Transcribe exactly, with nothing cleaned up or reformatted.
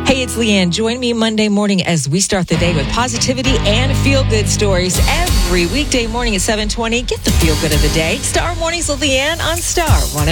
Hey, it's Leanne. Join me Monday morning as we start the day with positivity and feel-good stories. Every weekday morning at seven twenty, get the feel-good of the day. Star Mornings with Leanne on Star one oh